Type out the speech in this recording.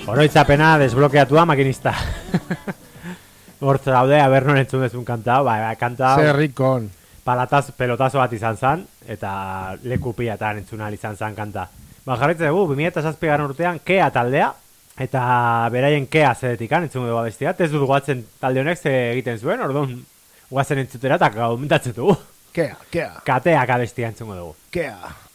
Oroitzapena desblokeatua makinista. Hortz daude, aber non entzun dezun kanta, kanta... Zerrikon. Pelotazo bat izan zan, eta leku pilatan entzun ahal izan zan kanta. Jarritzen dugu, 2007 urtean, Kea taldea, eta beraien Kea zedetikan entzun dugu abestia. Ez dut guatzen talde honek ze egiten zuen, orduan guazen entzutera eta gaumentatzen dugu. Kea. Kateak abestia entzun dugu. Kea.